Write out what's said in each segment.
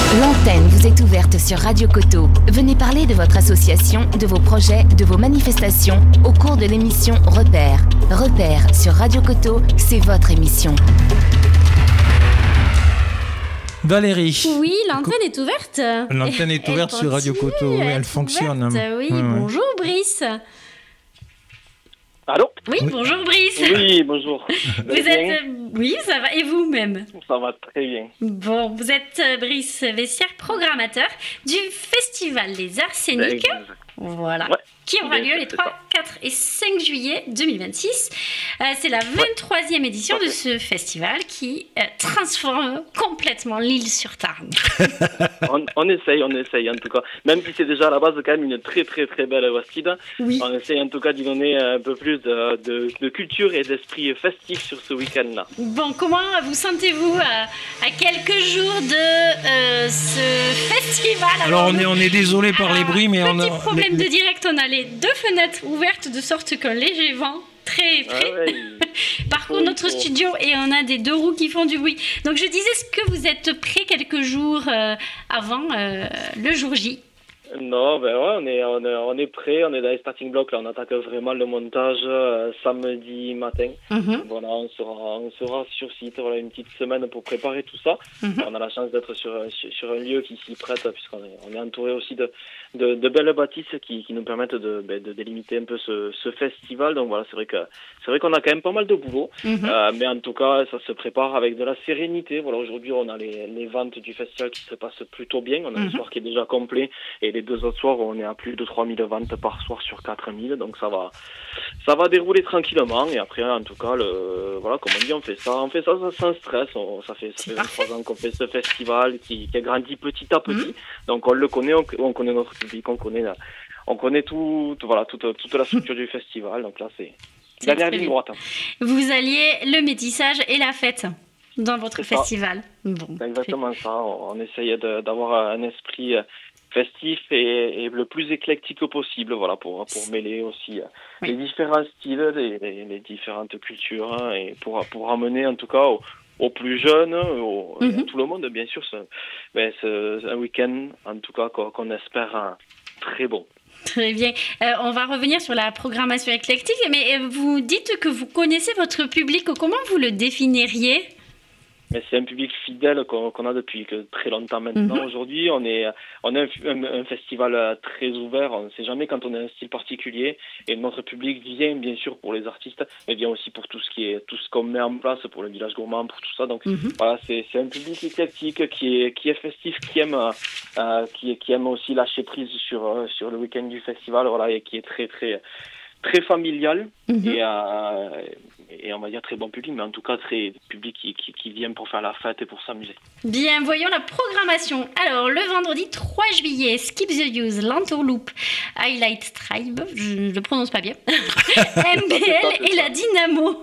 L'antenne vous est ouverte sur Radio Coteau. Venez parler de votre association, de vos projets, de vos manifestations au cours de l'émission Repères. Repères sur Radio Coteau, c'est votre émission. Valérie. Oui, l'antenne est ouverte. L'antenne est ouverte sur Radio Coteau, oui, elle fonctionne. Oui, bonjour Brice. Allô ? Oui, bonjour Brice. Oui, bonjour. Vous êtes... Oui, ça va. Et vous-même ? Ça va très bien. Bon, vous êtes Brice Vessière, programmateur du Festival Les Arséniques. Voilà. Ouais. Qui aura lieu les 3, 4 et 5 juillet 2026. C'est la 23e édition de ce festival qui transforme complètement l'île sur Tarn. on essaye en tout cas. Même si c'est déjà à la base quand même une très très très belle bastide, oui. On essaye en tout cas d'y donner un peu plus de culture et d'esprit festif sur ce week-end-là. Bon, comment vous sentez-vous à quelques jours de ce festival ? Alors on est désolé par les bruits, mais on a... Petit problème de direct, on a les 2 fenêtres ouvertes de sorte qu'un léger vent très parcourt notre studio et on a des 2 roues qui font du bruit. Donc je disais, est-ce que vous êtes prêts quelques jours avant le jour J ? Non, on est prêt, on est dans les starting blocks, là on attaque vraiment le montage samedi matin. Voilà, on sera sur site, voilà, une petite semaine pour préparer tout ça. On a la chance d'être sur un lieu qui s'y prête puisqu'on est entouré aussi de belles bâtisses qui nous permettent de délimiter un peu ce festival. Donc voilà, c'est vrai qu'on a quand même pas mal de boulot, mais en tout cas ça se prépare avec de la sérénité. Voilà, aujourd'hui on a les ventes du festival qui se passent plutôt bien, on a un soir qui est déjà complet et les 2 autres soirs on est à plus de 3000 ventes par soir sur 4000, donc ça va dérouler tranquillement. Et après en tout cas voilà, comme on dit, on fait ça sans stress. Ça fait 3 ans qu'on fait ce festival qui a grandi petit à petit, donc on le connaît, on connaît notre public, on connaît toute la structure du festival, donc là c'est dernière ligne droite. Vous alliez le métissage et la fête dans votre festival. Bon, c'est exactement ça, on essaye d'avoir un esprit festif et le plus éclectique possible, voilà, pour mêler aussi les différents styles, les différentes cultures, et pour amener en tout cas aux plus jeunes, à tout le monde, bien sûr, c'est un week-end en tout cas qu'on espère très bon. Très bien. On va revenir sur la programmation éclectique, mais vous dites que vous connaissez votre public. Comment vous le définiriez ? Mais c'est un public fidèle qu'on a depuis très longtemps maintenant. Aujourd'hui, on est un festival très ouvert. On ne sait jamais quand on a un style particulier. Et notre public vient bien sûr pour les artistes, mais vient aussi pour tout ce qu'on met en place pour le village gourmand, pour tout ça. Donc voilà, c'est un public éclectique qui est festif, qui aime aussi lâcher prise sur le week-end du festival, voilà, et qui est très très très familial et on va dire très bon public, mais en tout cas très public qui vient pour faire la fête et pour s'amuser. Bien, voyons la programmation. Alors, le vendredi 3 juillet, Skip the Use, L'Entourloupe, Highlight Tribe, je ne le prononce pas bien, MBL et la Dynamo.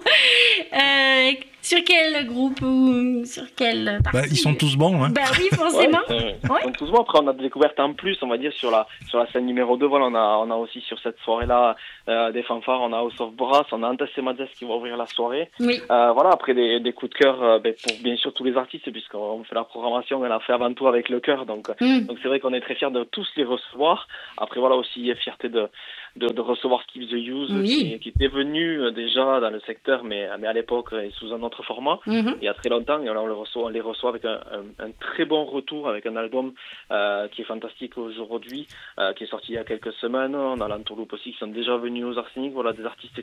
Sur quel groupe ou sur quel parti ? Ils sont tous bons, hein. Oui, forcément. Ils sont tous bons. Après, on a des découvertes en plus, on va dire, sur la scène numéro 2. Voilà, on a aussi sur cette soirée-là des fanfares. On a House of Brass, on a Antas et Madzes qui vont ouvrir la soirée. Oui. Voilà, après des coups de cœur pour bien sûr tous les artistes, puisqu'on fait la programmation, on l'a fait avant tout avec le cœur. Donc c'est vrai qu'on est très fiers de tous les recevoir. Après, voilà, aussi fierté de recevoir Skip the Use, qui était venu déjà dans le secteur, mais à l'époque sous un autre format, il y a très longtemps, et on les reçoit avec un très bon retour, avec un album qui est fantastique aujourd'hui, qui est sorti il y a quelques semaines. On a l'Entourloupe aussi qui sont déjà venus aux Arséniques, voilà, des artistes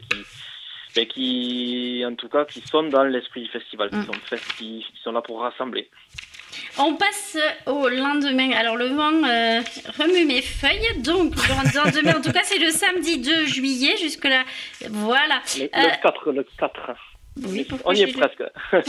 qui en tout cas qui sont dans l'esprit du festival, qui sont festifs, qui sont là pour rassembler. On passe au lendemain. Alors le vent remue mes feuilles. Donc le lendemain, en tout cas, c'est le samedi 2 juillet. Jusque-là, voilà. Le 4. Oui, on y est presque.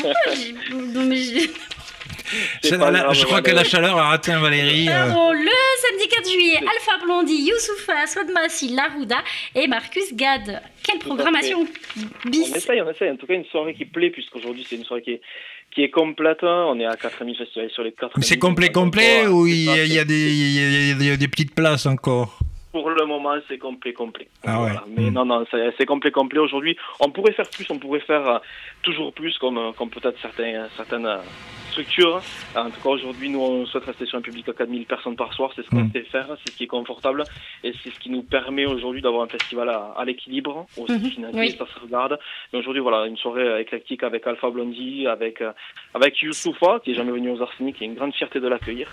Je crois que la chaleur a atteint Valérie. Le samedi 4 juillet, Alpha Blondie, Youssoufa, Swadmassi, Larouda et Marcus Gad. Quelle programmation bis. On essaye. En tout cas, une soirée qui plaît, puisqu'aujourd'hui, c'est une soirée qui est complète. On est à 4000 festivals sur les 4000. Mais c'est complet ou il y a des petites places encore ? Pour le moment, c'est complet. Ah ouais. Voilà. Mais non, c'est complet. Aujourd'hui, on pourrait faire plus, on pourrait faire toujours plus, comme peut-être certaines structures. En tout cas, aujourd'hui, nous, on souhaite rester sur un public à 4000 personnes par soir. C'est ce qu'on sait faire, c'est ce qui est confortable. Et c'est ce qui nous permet aujourd'hui d'avoir un festival à l'équilibre, aussi financier, ça se regarde. Mais aujourd'hui, voilà, une soirée éclectique avec Alpha Blondie, avec Youssoufa, qui est jamais venu aux Arsenic, qui est une grande fierté de l'accueillir.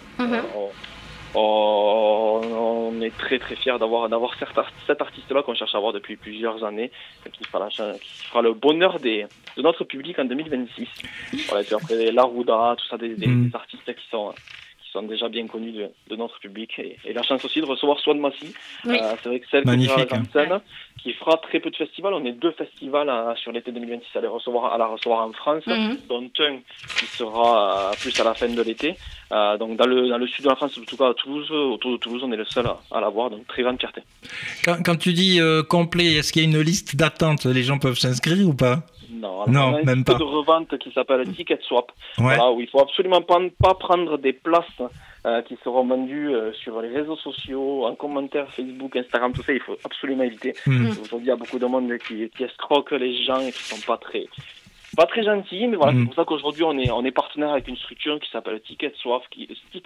On est très très fiers d'avoir cet artiste-là qu'on cherche à avoir depuis plusieurs années, qui fera le bonheur de notre public en 2026. Voilà, et puis après Larouda, tout ça, des artistes qui sont déjà bien connus de notre public, et la chance aussi de recevoir Swan Massy. C'est vrai que celle qui sera en scène, qui fera très peu de festivals. On est 2 festivals sur l'été 2026 à la recevoir en France, dont un qui sera plus à la fin de l'été. Donc dans le sud de la France, en tout cas à Toulouse, autour de Toulouse, on est le seul à l'avoir, donc très grande fierté. Quand tu dis complet, est-ce qu'il y a une liste d'attente? Les gens peuvent s'inscrire ou pas? Non, même pas. De revente qui s'appelle Ticket Swap, voilà, où il faut absolument pas prendre des places qui seront vendues sur les réseaux sociaux, en commentaire Facebook, Instagram, tout ça, il faut absolument éviter. Aujourd'hui, il y a beaucoup de monde qui escroque les gens et qui sont pas très gentils, mais voilà, c'est pour ça qu'aujourd'hui on est partenaire avec une structure qui s'appelle Ticket Swap, qui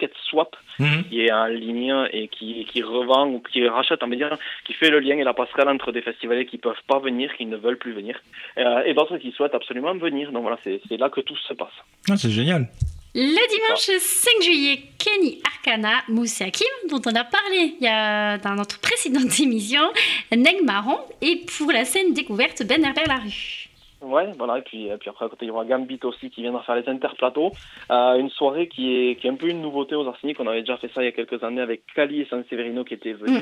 est en ligne et qui revend ou qui rachète, on va dire, qui fait le lien et la passerelle entre des festivaliers qui peuvent pas venir, qui ne veulent plus venir, et d'autres qui souhaitent absolument venir. Donc voilà, c'est là que tout se passe. Ah, c'est génial. Le dimanche 5 juillet, Kenny Arcana, Moussa Hakim, dont on a parlé dans notre précédente émission, Neg Marron, et pour la scène découverte, Ben Herbert Larue. Ouais, voilà, et puis après à côté il y aura Gambit aussi qui viendra faire les interplateaux, une soirée qui est un peu une nouveauté aux Arsenic. On avait déjà fait ça il y a quelques années avec Cali et San Severino qui étaient venus,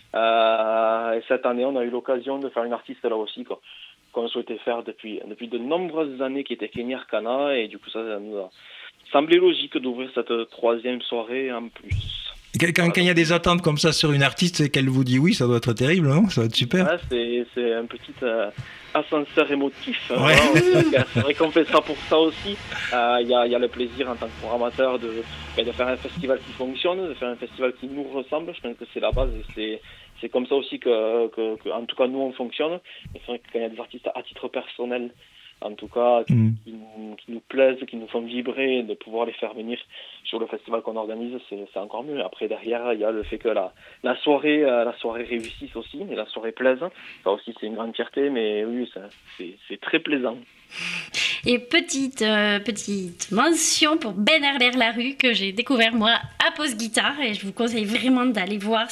et cette année on a eu l'occasion de faire une artiste là aussi qu'on souhaitait faire depuis de nombreuses années, qui était Kenny Arcana, et du coup ça nous a semblé logique d'ouvrir cette 3e soirée en plus. Quand il y a des attentes comme ça sur une artiste et qu'elle vous dit oui, ça doit être terrible, non? Ça doit être super. Ouais, c'est un petit ascenseur émotif. Ouais. C'est vrai qu'on fait ça pour ça aussi. Il y a le plaisir en tant que programmateur de faire un festival qui fonctionne, de faire un festival qui nous ressemble. Je pense que c'est la base, et c'est comme ça aussi que en tout cas nous on fonctionne. Et c'est vrai que quand il y a des artistes à titre personnel, en tout cas, qui nous plaisent, qui nous font vibrer, de pouvoir les faire venir sur le festival qu'on organise, c'est encore mieux. Après, derrière, il y a le fait que la soirée réussisse aussi, et la soirée plaise. Ça aussi, c'est une grande fierté, mais oui, c'est très plaisant. Et petite mention pour Ben Herbert Larue, que j'ai découvert moi à Pause Guitare, et je vous conseille vraiment d'aller voir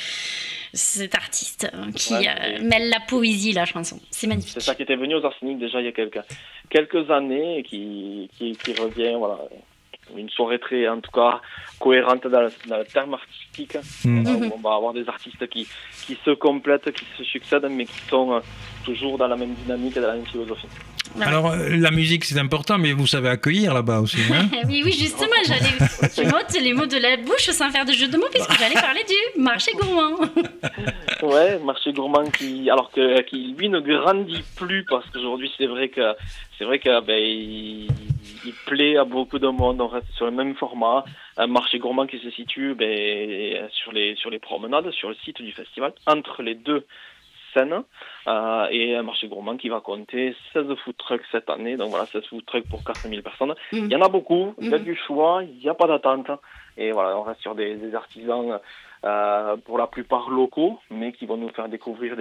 cet artiste qui mêle la poésie et la chanson. C'est magnifique. C'est ça qui était venu aux Arsenic déjà il y a quelques années, et qui revient, voilà. Une soirée très, en tout cas, cohérente dans le terme artistique. On va avoir des artistes qui se complètent, qui se succèdent, mais qui sont toujours dans la même dynamique et dans la même philosophie. Alors, la musique, c'est important, mais vous savez accueillir là-bas aussi, hein? Oui, justement, tu m'ôtes les mots de la bouche sans faire de jeu de mots, puisque j'allais parler du marché gourmand. Ouais, marché gourmand qui lui ne grandit plus, parce qu'aujourd'hui, c'est vrai que il plaît à beaucoup de monde. On reste sur le même format. Un marché gourmand qui se situe sur les promenades, sur le site du festival, entre les 2 scènes, et un marché gourmand qui va compter 16 food trucks cette année. Donc voilà, 16 food trucks pour 4000 personnes. Il y en a beaucoup, il y a du choix, il n'y a pas d'attente. Et voilà, on reste sur des artisans pour la plupart locaux, mais qui vont nous faire découvrir